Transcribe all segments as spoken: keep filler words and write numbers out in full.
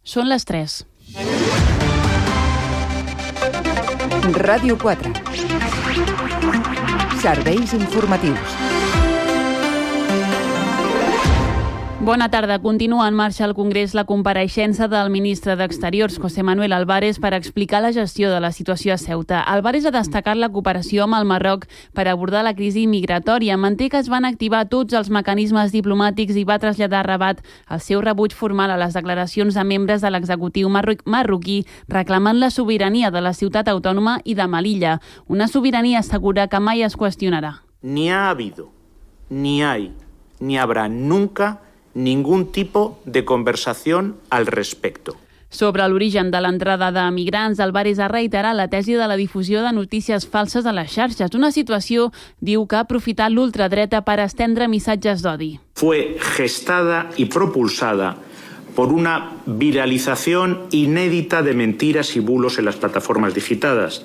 Són les tres. Ràdio quatre. Serveis informatius. Bona tarda. Continua en marxa al Congrés la compareixença del ministre d'Exteriors, José Manuel Álvarez, per explicar la gestió de la situació a Ceuta. Álvarez ha destacat la cooperació amb el Marroc per abordar la crisi migratòria. Manté que es van activar tots els mecanismes diplomàtics i va traslladar a Rabat el seu rebuig formal a les declaracions de membres de l'executiu marroquí reclamant la sobirania de la ciutat autònoma i de Melilla. Una sobirania segura que mai es qüestionarà. Ni ha habido, ni hay, ni habrá nunca ningún tipo de conversación al respecto. Sobre l'origen de l'entrada de migrants, Álvarez ha reiterat la tesi de la difusió de notícies falses a les xarxes, una situació, diu, que ha aprofitat l'ultradreta per estendre missatges d'odi. Fue gestada y propulsada por una viralización inédita de mentiras y bulos en las plataformas digitadas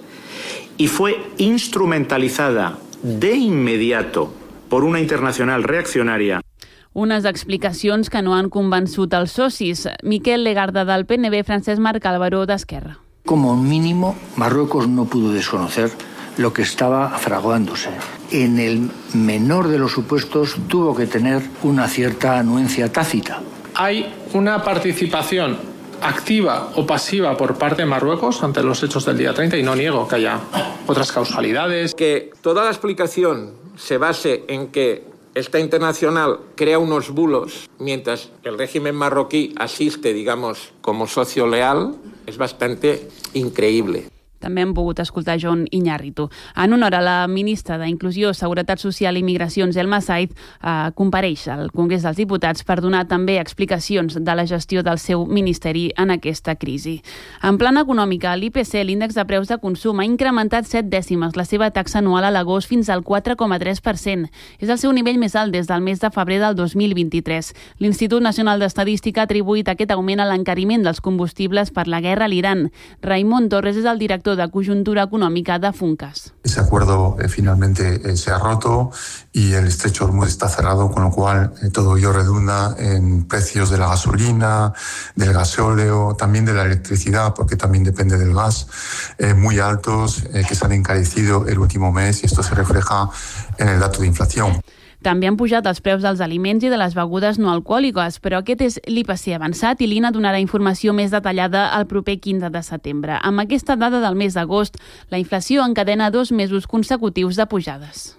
y fue instrumentalizada de inmediato por una internacional reaccionaria. Unes explicacions que no han convençut els socis. Miquel Legarda del P N V, Francesc Marc Álvaro d'Esquerra. Como mínimo, Marruecos no pudo desconocer lo que estaba fraguándose. En el menor de los supuestos tuvo que tener una cierta anuencia tácita. Hay una participación activa o pasiva por parte de Marruecos ante los hechos del día treinta y no niego que haya otras causalidades. Que toda la explicación se base en que esta internacional crea unos bulos mientras el régimen marroquí asiste, digamos, como socio leal, es bastante increíble. També hem pogut escoltar Jon Iñárritu. En una hora, la ministra d'Inclusió, Seguretat Social i Migracions, Elma Said, eh, compareix al Congrés dels Diputats per donar també explicacions de la gestió del seu ministeri en aquesta crisi. En plana econòmica, l'I P C, l'índex de preus de consum, ha incrementat set dècimes la seva taxa anual a l'agost fins al quatre coma tres per cent. És el seu nivell més alt des del mes de febrer del dos mil vint-i-tres. L'Institut Nacional d'Estadística ha atribuït aquest augment a l'encariment dels combustibles per la guerra a l'Iran. Raimon Torres és el director de Conjuntura Econòmica de Funcas. Ese acuerdo eh, finalmente eh, se ha roto y el estrecho de Hormuz está cerrado, con lo cual eh, todo ello redunda en precios de la gasolina, del gasóleo, también de la electricidad, porque también depende del gas, eh, muy altos, eh, que se han encarecido el último mes y esto se refleja en el dato de inflación. També han pujat els preus dels aliments i de les begudes no alcohòliques, però aquest és l'I P C avançat i l'I N A donarà informació més detallada el proper quinze de setembre. Amb aquesta dada del mes d'agost, la inflació encadena dos mesos consecutius de pujades.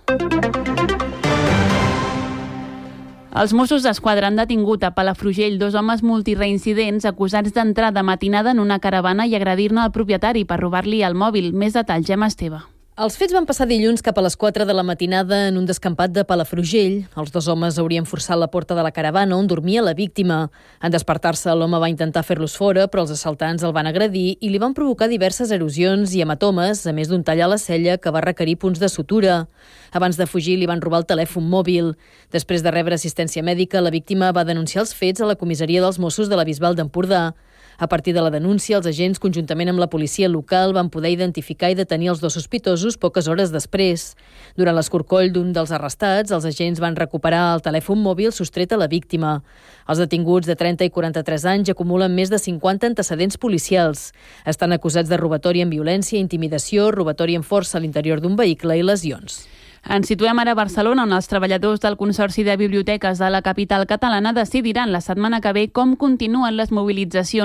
Els Mossos d'Esquadra han detingut a Palafrugell dos homes multireincidents acusats d'entrar de matinada en una caravana i agredir-ne al propietari per robar-li el mòbil. Més detalls, Gemma Esteve. Els fets van passar dilluns cap a les quatre de la matinada en un descampat de Palafrugell. Els dos homes haurien forçat la porta de la caravana on dormia la víctima. En despertar-se, l'home va intentar fer-los fora, però els assaltants el van agredir i li van provocar diverses erosions i hematomes, a més d'un tall a la cella que va requerir punts de sutura. Abans de fugir, li van robar el telèfon mòbil. Després de rebre assistència mèdica, la víctima va denunciar els fets a la comissaria dels Mossos de la Bisbal d'Empordà. A partir de la denúncia, els agents, conjuntament amb la policia local, van poder identificar i detenir els dos sospitosos poques hores després. Durant l'escorcoll d'un dels arrestats, els agents van recuperar el telèfon mòbil sostret a la víctima. Els detinguts de trenta i quaranta-tres anys acumulen més de cinquanta antecedents policials. Estan acusats de robatori amb violència, intimidació, robatori amb força a l'interior d'un vehicle i lesions. Ens situem ara a Barcelona, on els treballadors del Consorci de Biblioteques de la capital catalana decidiran la setmana que ve com continuen les mobilitzacions